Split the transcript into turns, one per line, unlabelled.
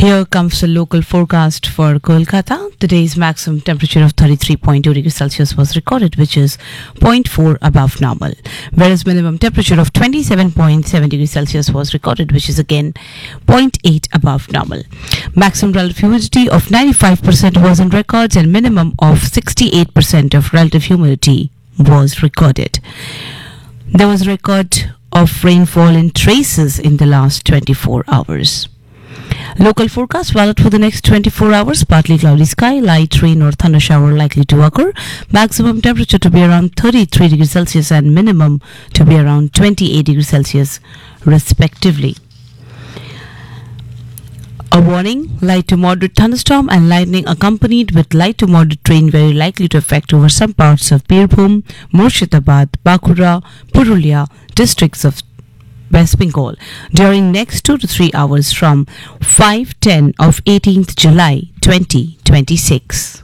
Here comes the local forecast for Kolkata. Today's maximum temperature of 33.2 degrees Celsius was recorded, which is zero point 0.4 above normal. Whereas minimum temperature of 27.7 degrees Celsius was recorded, which is again 0.8 above normal. Maximum relative humidity of 95% was on records, and minimum of 68% of relative humidity was recorded. There was a record of rainfall in traces in the last 24 hours. Local forecast valid for the next 24 hours. Partly cloudy sky, light rain or thunder shower likely to occur. Maximum temperature to be around 33 degrees Celsius and minimum to be around 28 degrees Celsius respectively. A warning: light to moderate thunderstorm and lightning accompanied with light to moderate rain very likely to affect over some parts of Birbhum, Murshidabad, Bankura, Purulia districts of West Bengal during next 2 to 3 hours from 5:10 of 18th July 2026.